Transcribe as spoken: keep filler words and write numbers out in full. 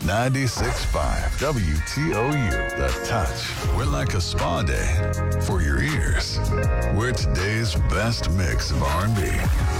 ninety-six point five W T O U, The Touch. We're like a spa day for your ears. We're today's best mix of R and B.